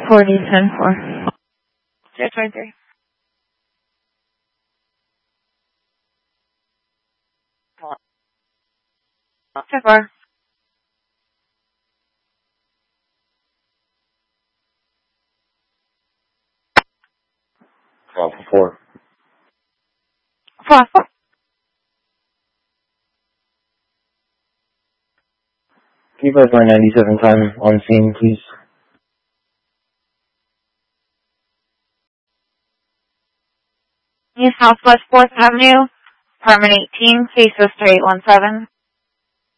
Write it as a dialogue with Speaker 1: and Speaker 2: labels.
Speaker 1: 40, 10-4.
Speaker 2: 023. So far.
Speaker 3: 4.
Speaker 2: 4.
Speaker 3: Can you press 997 time on scene, please?
Speaker 2: East Southwest 4th Avenue, apartment 18, Case Vista 817.